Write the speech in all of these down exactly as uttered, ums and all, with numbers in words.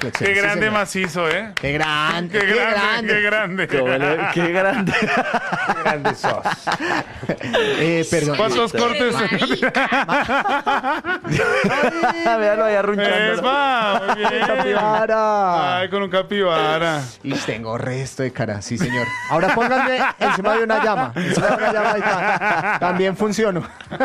reflexión. Qué Sí, grande señor. macizo, ¿eh? Qué grande, Qué grande, qué grande. Qué, bueno, qué grande. Qué grande sos. Eh, perdón. ¿Cuántos cortes? Véalo ahí arrunchando. Es va, muy bien. Capibara. Ay, con un capibara. Y tengo resto de cara, sí, señor. Ahora pónganme encima de una llama. Encima de una llama y ta- también funciono.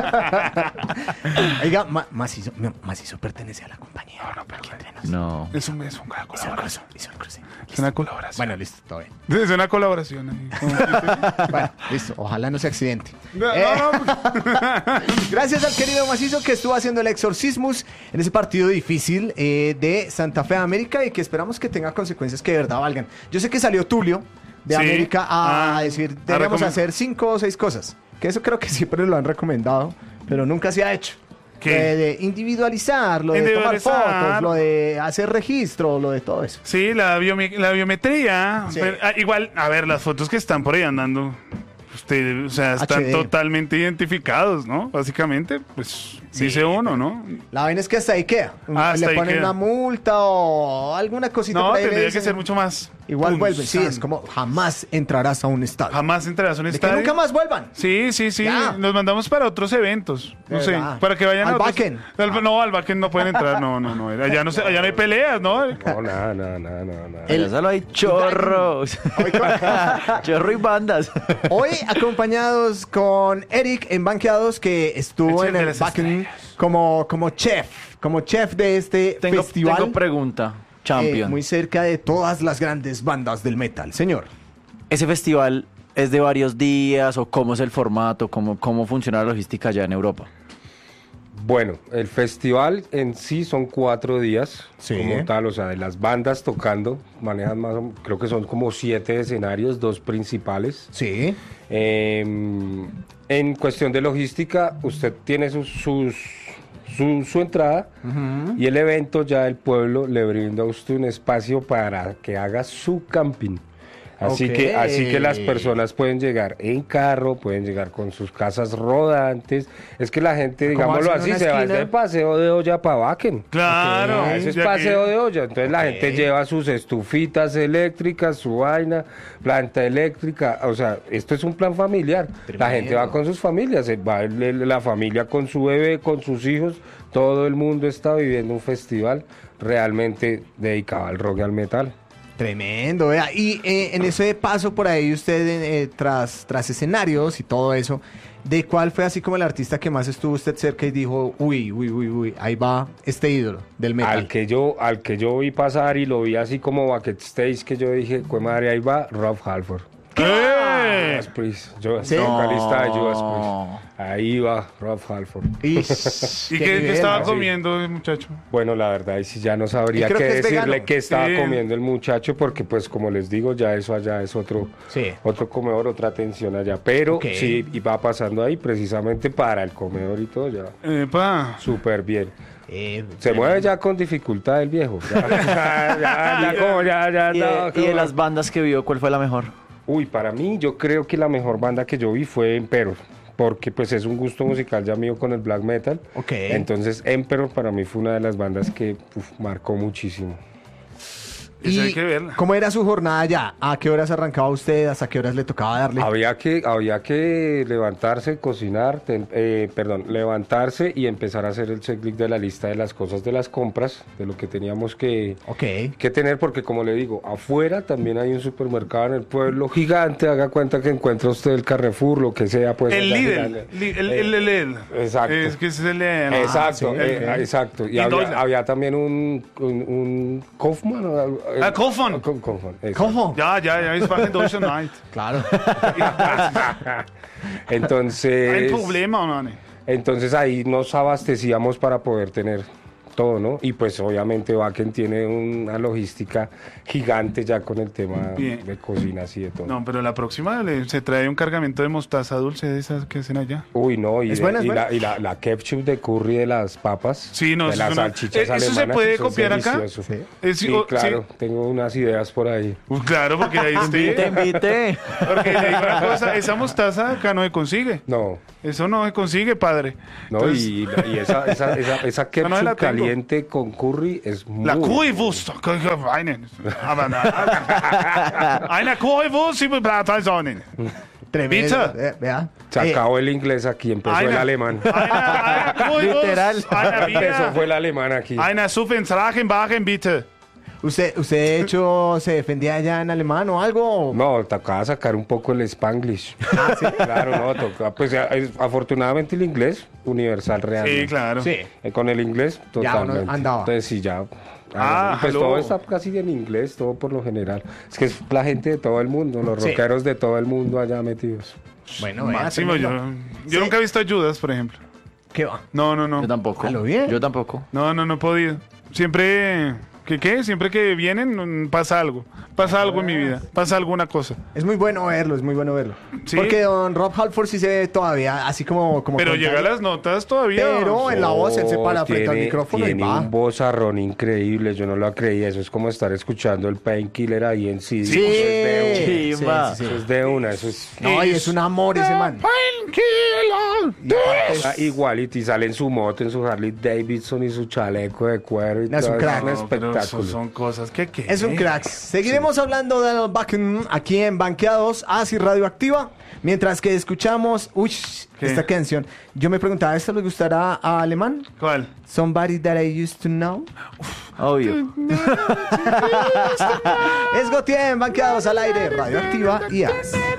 Oiga, ma- Macizo, no, Macizo pertenece a la compañía. No, no, pero No. Es un beso, una Hizo el colaboración. cruce, hizo el cruce. Es una colaboración. Bueno, listo, todo bien. Es una colaboración. ahí. Bueno, listo, ojalá no se accidente. No, Eh, no, no. Gracias al querido Macizo que estuvo haciendo el exorcismus en ese partido difícil eh, de Santa Fe América y que esperamos que tenga consecuencias que de verdad valgan. Yo sé que salió Tulio de Sí. América a Ah, decir, a deberíamos recomend- hacer cinco o seis cosas. Que eso creo que siempre lo han recomendado, pero nunca se ha hecho. ¿Qué? De, de individualizar, lo de tomar Individualizar. fotos, lo de hacer registro, lo de todo eso. Sí, la, biomi- la biometría. Sí. Pero, ah, igual, a ver, las fotos que están por ahí andando, usted, o sea, están H D. totalmente identificados, ¿no? Básicamente, pues Sí, dice uno, ¿no? La vaina es que hasta ahí queda. Ah, hasta Le ahí ponen queda. una multa o alguna cosita No, por ahí le tendría que dicen. ser mucho más. Igual vuelven. Sí, punzante. es como jamás entrarás a un estadio. Jamás entrarás a un De que estadio. nunca más vuelvan. Sí, sí, sí. Ya. Nos mandamos para otros eventos. No De sé, verdad. para que vayan Al a otros- Backen. Al- no, al Backen no pueden entrar. No, no, no. Allá no, se- allá no hay peleas, ¿no? No, nada, nada, nada, nada. nada. Ya solo hay chorros. Hoy, con- Chorro y bandas. hoy acompañados con Eric en Banqueados, que estuvo El chef en de el las Backen como, como chef, como chef de este Tengo, festival. tengo pregunta, eh, champion. muy cerca de todas las grandes bandas del metal. Señor. ¿Ese festival es de varios días o cómo es el formato? ¿Cómo, cómo funciona la logística allá en Europa? Bueno, el festival en sí son cuatro días, Sí. como tal, o sea, de las bandas tocando, manejan más, o- creo que son como siete escenarios, dos principales. Sí. Eh, en cuestión de logística, usted tiene sus, sus- su, su entrada y el evento ya el pueblo le brinda a usted un espacio para que haga su camping. Así, Ok. que, así que las personas pueden llegar en carro, pueden llegar con sus casas rodantes. Es que la gente, digámoslo hacen así, una se va esquina? de paseo de olla para Bakken. Claro. Ah, eso es ya paseo que- de olla. Entonces la gente lleva sus estufitas eléctricas, su vaina, planta eléctrica. O sea, esto es un plan familiar. La gente va con sus familias, eh, va el- el- la familia con su bebé, con sus hijos. Todo el mundo está viviendo un festival realmente dedicado al rock y al metal. Tremendo, vea. Y eh, en ese paso por ahí, usted eh, tras, tras escenarios y todo eso, ¿de cuál fue así como el artista que más estuvo usted cerca y dijo, uy, uy, uy, uy, ahí va este ídolo del metal? Al que yo, al que yo vi pasar y lo vi así como backstage, que yo dije, pues madre, ahí va Rob Halford. ¡Eh! Judas Priest, yo, ¿Sí? vocalista de Judas No. Priest. Ahí va Rob Halford. Y, ¿Y qué, qué estaba comiendo el muchacho? Bueno, la verdad, ahí sí ya no sabría Y creo qué que es decirle vegano. qué estaba Sí. comiendo el muchacho, porque pues como les digo, ya eso allá es otro, Sí. otro comedor, otra atención allá. Pero Ok. sí, y va pasando ahí precisamente para el comedor y todo, ya Epa. súper bien. Eh, Se mueve ya con dificultad el viejo. Ya, ya, ya, ya, como ya, ya, ¿Y no, de, y de como- las bandas que vio, cuál fue la mejor? Uy, para mí yo creo que la mejor banda que yo vi fue Emperor, porque pues es un gusto musical ya mío con el black metal. Ok. Entonces Emperor para mí fue una de las bandas que uf, marcó muchísimo. Eso ¿Y hay que verla. cómo era su jornada ya? ¿A qué horas arrancaba usted? ¿Hasta qué horas le tocaba darle? Había que, había que levantarse, cocinar, ten- eh, perdón, levantarse y empezar a hacer el checklist de la lista de las cosas de las compras, de lo que teníamos que, Ok. que tener, porque como le digo, afuera también hay un supermercado en el pueblo gigante, haga cuenta que encuentra usted el Carrefour, lo que sea, pues. El allá Lidl. grande. Li- El, Eh, el, el, el. exacto. Es que ese es el Lidl. Exacto, sí, eh, ok. exacto. Y Y había, Doyle. había también un, un, un Kaufman. ¿o algo? Ah, Kaufman. Co- Kaufman, exacto. ¿Cómo? Ya, ya, ya, es para Deutsche Night. Claro. Entonces, Hay problema, man. entonces ahí nos abastecíamos para poder tener todo, ¿no? Y pues obviamente Bakken tiene una logística gigante ya con el tema Bien. de cocinas y de todo. No, pero la próxima le- se trae un cargamento de mostaza dulce de esas que hacen allá. Uy, no, y, ¿Es de- buena, es y buena? la, y la, la ketchup de curry de las papas, Sí, no, de eso las es una- salchichas Eh, ¿eso se alemanas, puede eso es copiar acá? delicioso. Sí. Es- Sí, o- claro, sí. tengo unas ideas por ahí. Pues claro, porque ahí Invite, esté. invite. Porque le digo una cosa, esa mostaza acá no se consigue. No, Eso no se consigue, padre. No, Entonces, y, y esa, esa, esa, esa no, no ketchup la tengo. caliente con curry es muy... La Currywurst. Eine. Aber na- Eine Currywurst mit Bratweinssonnen. Tremendo. Bitte. eh, vea. Se Eh, acabó el inglés aquí, empezó Eine- el alemán. Eine, eine Currywurst, Literal. Eine Empezó fue Bier. el alemán aquí. Eine Suppe in Rachenbachen, bitte. ¿Usted, ¿Usted de hecho se defendía allá en alemán o algo? No, tocaba sacar un poco el Spanglish. Claro, no, toca. Pues ya, es- afortunadamente el inglés universal real. Sí, claro. Sí. Eh, Con el inglés, Ya uno totalmente. andaba. Entonces sí, ya. Ah, pues hello. todo está casi en inglés, todo por lo general. Es que es la gente de todo el mundo, los Sí. rockeros de todo el mundo allá metidos. Bueno, vea, Máximo, yo, tremendo. yo Sí. nunca he visto ayudas, por ejemplo. ¿Qué va? No, no, no. Yo tampoco. ¿A lo bien? Yo tampoco. No, no, no he podido. Siempre... ¿Qué qué? Siempre que vienen mm, pasa algo. Pasa algo en mi vida. Pasa alguna cosa. Es muy bueno verlo, es muy bueno verlo. Sí. Porque don Rob Halford sí se ve todavía así como... como Pero contrario. llega a las notas todavía. Pero en la voz él se Oh, para frente al tiene- micrófono y Tiene va. un vozarrón increíble, yo no lo creí. Eso es como estar escuchando el Painkiller ahí en C D. Sí, Eso es de una. sí, Chimba. sí, sí. Eso es de una, eso es... No, y es un amor ese man. Painkiller. Ah, igualito, y sale en su moto, en su Harley Davidson y su chaleco de cuero y No, es un todo. crack. un No, pero espectáculo. eso son cosas que qué. Es un crack. Seguiremos hablando de los Backen aquí en Banqueados, así Radioactiva. Mientras que escuchamos, uy, ¿Qué? esta canción. Yo me preguntaba, ¿esto le gustará a Alemán? ¿Cuál? Somebody that I used to know. Obvio. Es Gautier en Banqueados al aire, Radioactiva y As.